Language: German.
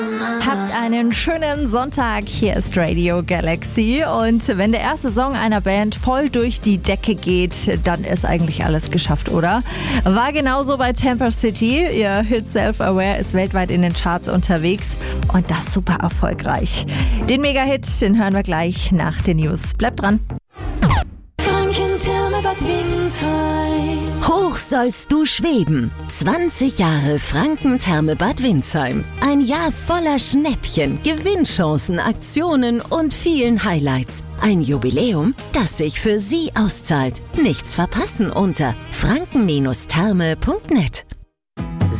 Habt einen schönen Sonntag, hier ist Radio Galaxy und wenn der erste Song einer Band voll durch die Decke geht, dann ist eigentlich alles geschafft, oder? War genauso bei Temper City, ihr Hit Self-Aware ist weltweit in den Charts unterwegs und das super erfolgreich. Den Mega-Hit, den hören wir gleich nach den News. Bleibt dran. Hoch sollst du schweben. 20 Jahre Franken-Therme Bad Windsheim. Ein Jahr voller Schnäppchen, Gewinnchancen, Aktionen und vielen Highlights. Ein Jubiläum, das sich für Sie auszahlt. Nichts verpassen unter franken-therme.net.